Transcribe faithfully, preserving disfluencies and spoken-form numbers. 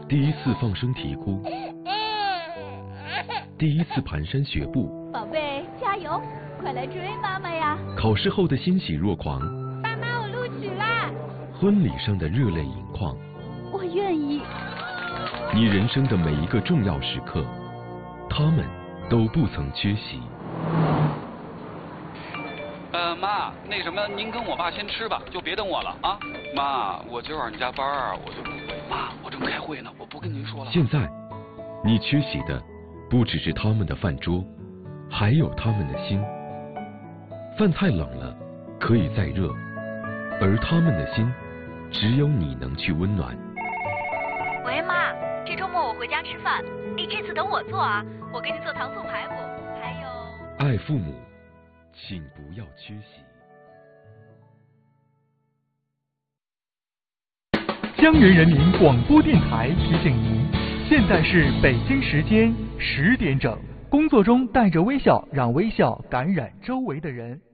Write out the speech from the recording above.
第一次放声啼哭，第一次蹒跚学步， 宝贝，加油，快来追妈妈呀！ 考试后的欣喜若狂， 妈妈，我录取啦！ 婚礼上的热泪盈眶， 我愿意。 你人生的每一个重要时刻，他们都不曾缺席。 呃，妈，那什么，您跟我爸先吃吧，就别等我了啊。妈，我今晚加班儿，我就不回。妈，我正开会呢，我不跟您说了。 现在，你缺席的不只是他们的饭桌，还有他们的心。饭菜冷了，可以再热，而他们的心，只有你能去温暖。 喂，妈，这周末我回家吃饭，你这次等我做啊，我给你做糖醋排骨，还有…… 爱父母，请不要缺席。 江源人民广播电台提醒您，现在是北京时间十点整。工作中带着微笑，让微笑感染周围的人。